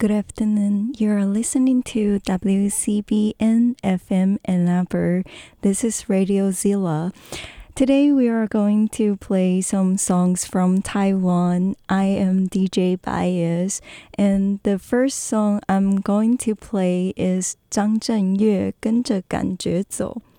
Good afternoon. You're listening to WCBN FM Ann Arbor. This is Radio Zilla. Today we are going to play some songs from Taiwan. I am DJ Bias, and the first song I'm going to play is 张震岳跟着感觉走.